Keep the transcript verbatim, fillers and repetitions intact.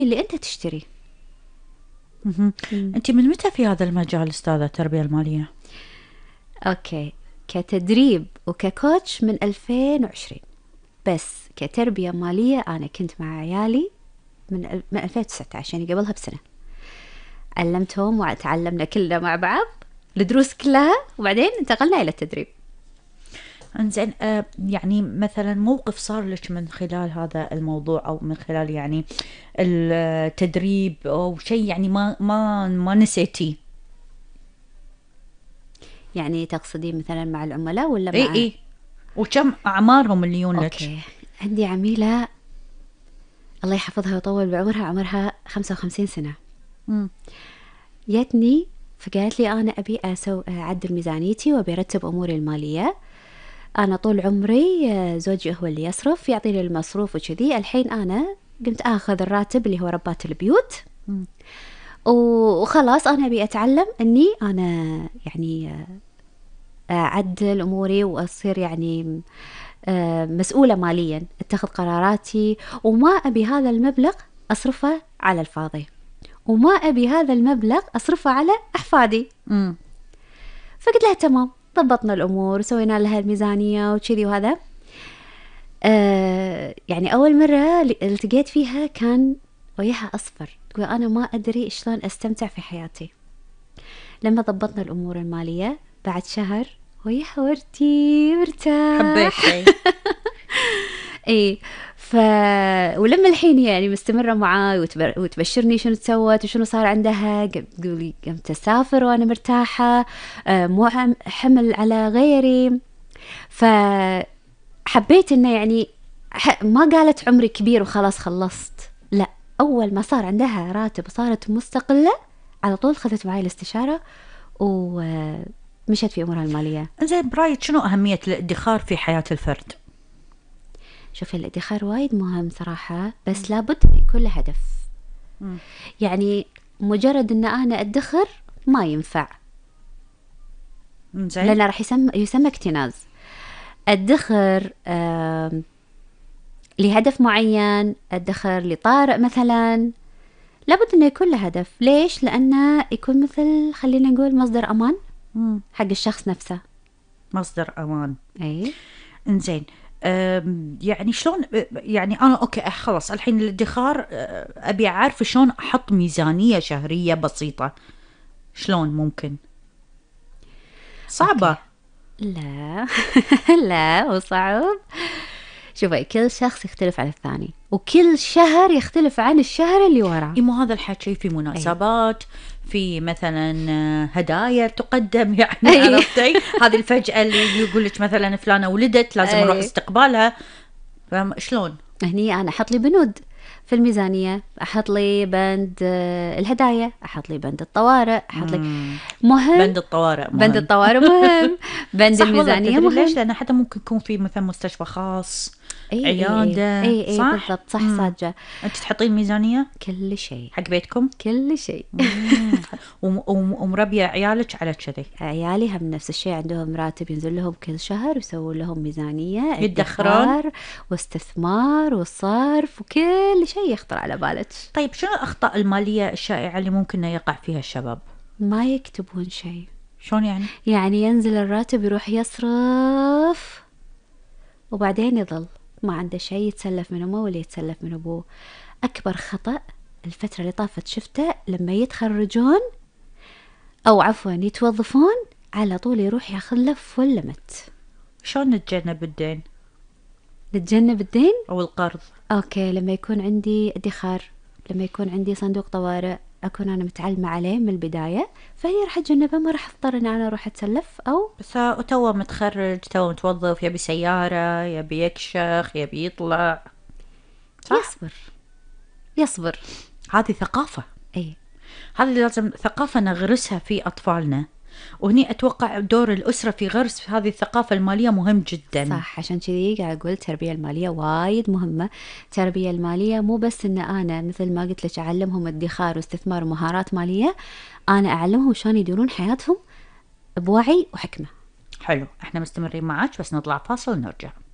اللي أنت تشتري. مهم. مم. أنت من متى في هذا المجال أستاذة التربية المالية؟ أوكي، كتدريب وككوتش من ألفين وعشرين، بس كتربية مالية أنا كنت مع عيالي من ال- من ألفين وتسعة عشر، يعني قبلها بسنة. علمتهم وتعلمنا كلنا مع بعض الدروس كلها، وبعدين انتقلنا إلى التدريب. انزين، آه يعني مثلا موقف صار لك من خلال هذا الموضوع، او من خلال يعني التدريب، او شيء يعني ما ما ما نسيتيه؟ يعني تقصدين مثلا مع العملاء ولا اي مع؟ اي. وكم اعمارهم اللي يجون لك؟ أوكي، عندي عميلة الله يحفظها ويطول بعمرها، عمرها خمسة وخمسين سنة. مم. جتني فقالت لي أنا أبي أسو أعدل ميزانيتي وأبي أرتب أموري المالية. أنا طول عمري آه، زوجي هو اللي يصرف، يعطيني المصروف وكذي. الحين أنا قمت أخذ الراتب اللي هو ربات البيوت، مم. و- وخلاص أنا أبي أتعلم أني أنا يعني آه، أعدل أموري وأصير يعني آه، مسؤولة ماليا، أتخذ قراراتي، وما أبي هذا المبلغ أصرفه على الفاضي، وما أبي هذا المبلغ أصرفه على أحفادي. مم. فقلت لها تمام، ضبطنا الأمور وسوينا لها الميزانية وكذي. وهذا آه يعني أول مرة ل- التقيت فيها كان وجهها أصفر، تقول أنا ما أدري شلون أستمتع في حياتي. لما ضبطنا الأمور المالية بعد شهر وجهها وردي مرتاح. حبيتي؟ اي. ف ولما الحين يعني مستمرة معاي وتبر... وتبشرني شنو سوت وشنو صار عندها، ق- تقولي قمت أسافر وأنا مرتاحة، آه، مو عم- حمل على غيري. فحبيت إنه يعني ح... ما قالت عمري كبير وخلاص خلصت، لا، أول ما صار عندها راتب وصارت مستقلة على طول خذت معي الاستشارة ومشت في أمورها المالية. انزين، برايك شنو أهمية الادخار في حياة الفرد؟ شوفي، الادخار وايد مهم صراحة، بس لابد من يكون له هدف. مم. يعني مجرد ان انا ادخر ما ينفع، انزين. لانه راح يسمى يسمى اكتناز. ادخر آم، لهدف معين، ادخر لطارئ مثلا، لابد انه يكون له هدف. ليش؟ لانه يكون مثل خلينا نقول مصدر امان مم. حق الشخص نفسه. مصدر أمان. اي. انزين، أم، يعني شلون، يعني انا اوكي خلاص الحين الادخار، أه، ابي اعرف شلون احط ميزانية شهرية بسيطة. شلون ممكن؟ اوكي. صعبة. لا. لا، مو صعب. شوفي، كل شخص يختلف عن الثاني، وكل شهر يختلف عن الشهر اللي وراه. اي، مو هذا الحكي في اي. مناسبات، في مثلا آه، هدايا تقدم يعني اي. عرفتي هذه الفجأة اللي يقول لك مثلا فلانة ولدت لازم نروح اي. استقبالها. فشلون؟ هني انا احط لي بنود في الميزانيه، احط لي بند آه، الهدايا، احط لي بند الطوارئ، احط لي مم. مهم. بند الطوارئ بند مهم. الطوارئ مهم. بند صح والله، الميزانيه تدري ليش؟ مهم. لأن حتى ممكن يكون في مثلا مستشفى خاص، اي اي اي عيادة، اي اي صح؟ بالضبط، صح امم. صاجه. انت تحطين ميزانية كل شيء. حق بيتكم؟ كل شيء. امم. وم- وم- ومربية عيالك على كذي؟ عيالي هم نفس الشيء، عندهم راتب ينزل لهم كل شهر، يسوون لهم ميزانية يدخرون؟ ادخار واستثمار وصرف وكل شيء يخطر على بالك. طيب شنو الأخطاء المالية الشائعة اللي ممكن إنه يقع فيها الشباب؟ ما يكتبون شيء. شلون يعني؟ يعني ينزل الراتب يروح يصرف وبعدين يظل ما عنده شيء، يتسلف من أمه ولا يتسلف من أبوه. أكبر خطأ الفترة اللي طافت شفته لما يتخرجون أو عفوا يتوظفون، على طول يروح ياخذ له فل لمت. شلون نتجنب الدين نتجنب الدين. أو القرض؟ اوكي، لما يكون عندي ادخار، لما يكون عندي صندوق طوارئ، اكون انا متعلمة عليه من البداية، فهي راح اتجنبه، ما راح اضطر ان انا اروح اتسلف او. بس ها- توه متخرج، توه متوظف، يبي سيارة، يبي يكشخ، يبي يطلع، صح؟ يصبر. يصبر. هذه ثقافة. اي. هذه لازم ثقافة نغرسها في أطفالنا، وهني أتوقع دور الأسرة في غرس هذه الثقافة المالية مهم جدا. صح، عشان كذي قاعد اقول التربية المالية وايد مهمة. التربية المالية مو بس ان انا مثل ما قلت لك اعلمهم ادخار واستثمار ومهارات مالية، انا اعلمهم شلون يديرون حياتهم بوعي وحكمة. حلو، احنا مستمرين معاك بس نطلع فاصل ونرجع.